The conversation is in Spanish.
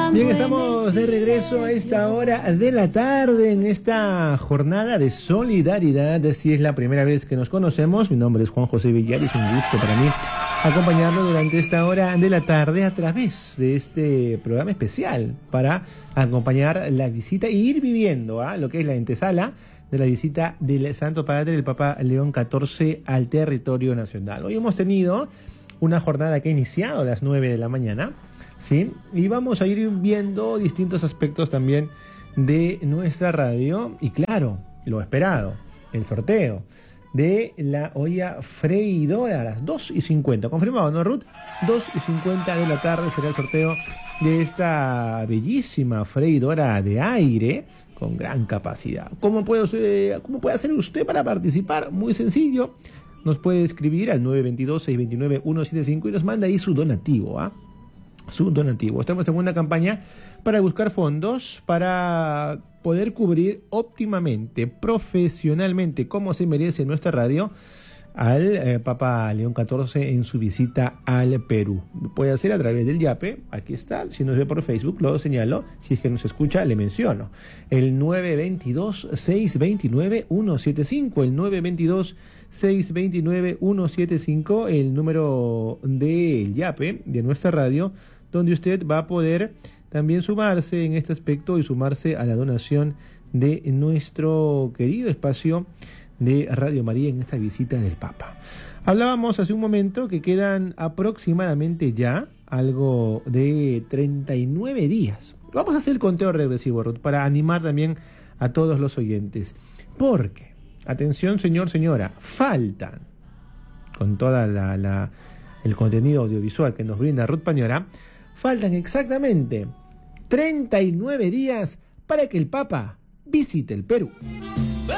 Bien, estamos de regreso a esta hora de la tarde en esta jornada de solidaridad. Si es la primera vez que nos conocemos, mi nombre es Juan José Villar y es un gusto para mí acompañarlo durante esta hora de la tarde a través de este programa especial para acompañar la visita e ir viviendo lo que es la antesala de la visita del Santo Padre, el Papa León XIV, al territorio nacional. Hoy hemos tenido una jornada que ha iniciado a las 9 de la mañana, ¿sí? Y vamos a ir viendo distintos aspectos también de nuestra radio. Y claro, lo esperado, el sorteo de la olla freidora a las 2:50. Confirmado, ¿no, Ruth? 2:50 de la tarde será el sorteo de esta bellísima freidora de aire con gran capacidad. ¿Cómo puede hacer usted para participar? Muy sencillo. Nos puede escribir al 922-629-175 y nos manda ahí su donativo, su donativo. Estamos en una campaña para buscar fondos para poder cubrir óptimamente, profesionalmente, como se merece nuestra radio, al Papa León XIV en su visita al Perú. Puede hacer a través del YAPE, aquí está, si nos ve por Facebook lo señalo, si es que nos escucha le menciono, el 922-629-175, el 922-629-175, el número del YAPE de nuestra radio, donde usted va a poder también sumarse en este aspecto y sumarse a la donación de nuestro querido espacio de Radio María en esta visita del Papa. Hablábamos hace un momento que quedan aproximadamente ya algo de 39 días. Vamos a hacer el conteo regresivo, Ruth, para animar también a todos los oyentes. Porque, atención señor, señora, faltan, con toda el contenido audiovisual que nos brinda Ruth Pañora, faltan exactamente 39 días para que el Papa visite el Perú.